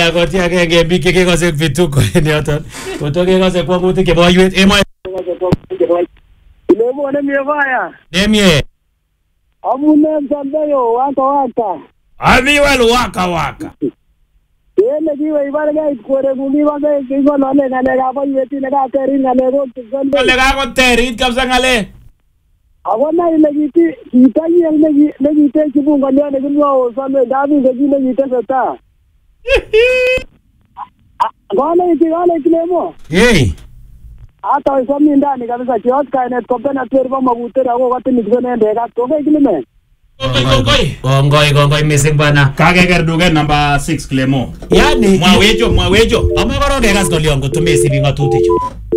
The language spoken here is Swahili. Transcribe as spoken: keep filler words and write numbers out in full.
Aya kotia agenge biik chekekose vituko en yoton. Kotokekose kwangutik chebo oiwet emoe. Kilemo ne mie baya. Nemie. Amune msandeyo waka waka. Abiwel waka waka. Yele kiwe ibarga ikore gumi baga kingo nole ngale ga boiwet ne ga teri ngale ro tsunde. Ngale ga ko terit kabisa ngale. Awona ile giti itayi ile ile gite kibunga leo ne kinwa same dabi ge ile gite seta. Gole iki gole kilemo. Hey. Hata isomi ndani kabisa kiot kainet kopena terba magutera go gatini kwenende ga toke kilime. Gongoi gongoi gongoi missing bana. Kakeker duket number six Clemo. Yani mwawejo mwawejo. Amekoro kekas kolyon kotume sibi ngatutik chu.